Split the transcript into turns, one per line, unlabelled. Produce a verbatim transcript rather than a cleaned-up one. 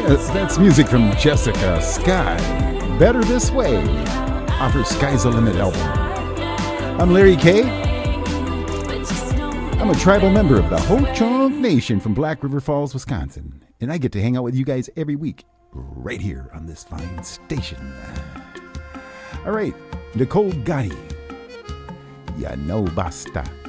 Yes, that's music from Jessica Sky. Better This Way, off her Sky's the Limit album. I'm Larry K. I'm a tribal member of the Ho-Chunk Nation from Black River Falls, Wisconsin. And I get to hang out with you guys every week, right here on this fine station. All right, Nicole Gotti. Ya no basta.